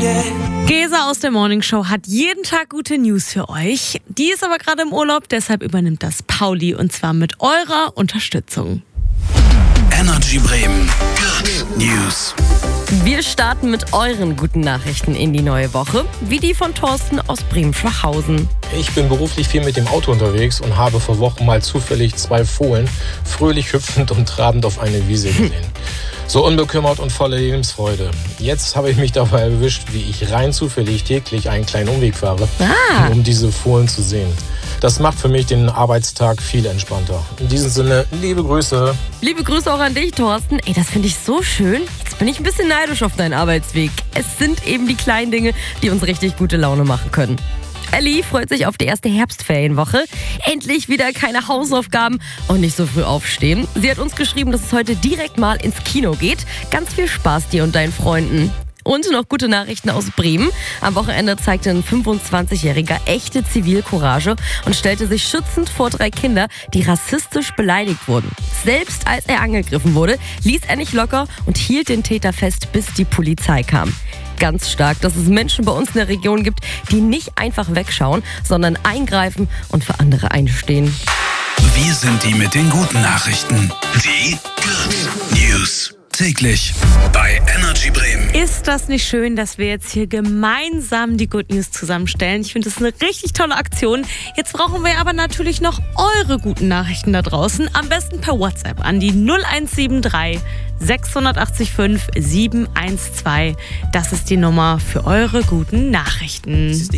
Gesa aus der Morning Show hat jeden Tag gute News für euch. Die ist aber gerade im Urlaub, deshalb übernimmt das Pauli und zwar mit eurer Unterstützung. Energy Bremen. Good News. Wir starten mit euren guten Nachrichten in die neue Woche, wie die von Thorsten aus Bremen-Schwachhausen. Ich bin beruflich viel mit dem Auto unterwegs und habe vor Wochen mal zufällig 2 Fohlen fröhlich hüpfend und trabend auf eine Wiese gesehen. So unbekümmert und voller Lebensfreude. Jetzt habe ich mich dabei erwischt, wie ich rein zufällig täglich einen kleinen Umweg fahre, um diese Fohlen zu sehen. Das macht für mich den Arbeitstag viel entspannter. In diesem Sinne, liebe Grüße. Liebe Grüße auch an dich, Thorsten. Ey, das finde ich so schön. Jetzt bin ich ein bisschen neidisch auf deinen Arbeitsweg. Es sind eben die kleinen Dinge, die uns richtig gute Laune machen können. Elli freut sich auf die erste Herbstferienwoche. Endlich wieder keine Hausaufgaben und nicht so früh aufstehen. Sie hat uns geschrieben, dass es heute direkt mal ins Kino geht. Ganz viel Spaß dir und deinen Freunden. Und noch gute Nachrichten aus Bremen. Am Wochenende zeigte ein 25-Jähriger echte Zivilcourage und stellte sich schützend vor 3 Kinder, die rassistisch beleidigt wurden. Selbst als er angegriffen wurde, ließ er nicht locker und hielt den Täter fest, bis die Polizei kam. Ganz stark, dass es Menschen bei uns in der Region gibt, die nicht einfach wegschauen, sondern eingreifen und für andere einstehen. Wir sind die mit den guten Nachrichten. Die Good News. Täglich bei Energy Bremen. Ist das nicht schön, dass wir jetzt hier gemeinsam die Good News zusammenstellen? Ich finde das eine richtig tolle Aktion. Jetzt brauchen wir aber natürlich noch eure guten Nachrichten da draußen. Am besten per WhatsApp an die 0173 685 712. Das ist die Nummer für eure guten Nachrichten.